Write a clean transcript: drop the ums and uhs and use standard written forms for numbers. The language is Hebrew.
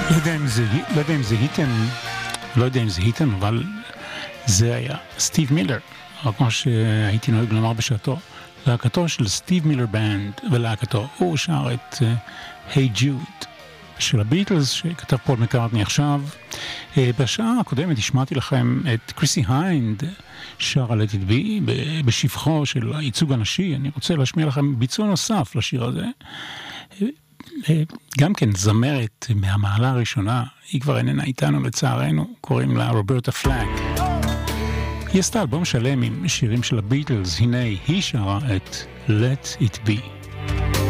לא יודע אם זיהיתם, אבל זה היה סטיב מילר, או כמו שהייתי נוהג לומר בשעתו, להקתו של סטיב מילר בנד ולהקתו. הוא שר את Hey Jude של הביטלס שכתב פול מקארטני עכשיו. בשעה הקודמת השמעתי לכם את קריסי היינד שר על Let It Be בשבחו של הייצוג הנשי. אני רוצה להשמיע לכם ביצוע נוסף לשיר הזה, גם כן זמרת מהמעלה הראשונה, היא כבר איננה איתנו לצערנו, קוראים לה רוברטה פלאק. היא עשתה אלבום שלם עם שירים של הביטלס, הנה היא שרה את Let It Be.